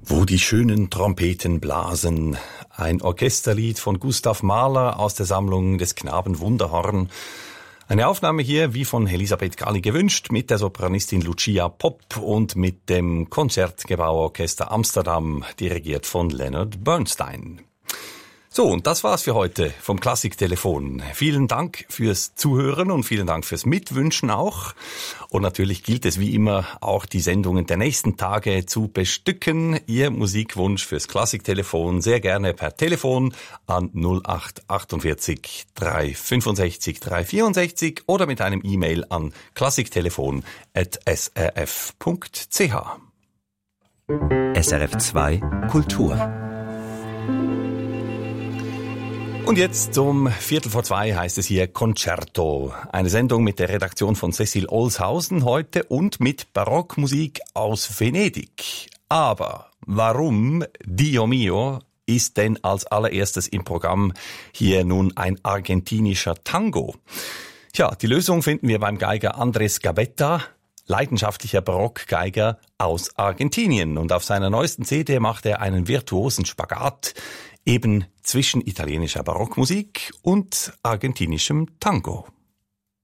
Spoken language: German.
Wo die schönen Trompeten blasen. Ein Orchesterlied von Gustav Mahler aus der Sammlung des Knaben Wunderhorn. Eine Aufnahme hier, wie von Elisabeth Gali gewünscht, mit der Sopranistin Lucia Popp und mit dem Concertgebouworchester Amsterdam, dirigiert von Leonard Bernstein. So, und das war's für heute vom Klassiktelefon. Vielen Dank fürs Zuhören und vielen Dank fürs Mitwünschen auch. Und natürlich gilt es wie immer auch die Sendungen der nächsten Tage zu bestücken. Ihr Musikwunsch fürs Klassiktelefon sehr gerne per Telefon an 0848 365 364 oder mit einem E-Mail an klassiktelefon@srf.ch. SRF 2 Kultur. Und jetzt um 1:45 heißt es hier Concerto. Eine Sendung mit der Redaktion von Cecil Olshausen heute und mit Barockmusik aus Venedig. Aber warum, Dio mio, ist denn als allererstes im Programm hier nun ein argentinischer Tango? Tja, die Lösung finden wir beim Geiger Andres Gavetta, leidenschaftlicher Barockgeiger aus Argentinien. Und auf seiner neuesten CD macht er einen virtuosen Spagat eben zwischen italienischer Barockmusik und argentinischem Tango.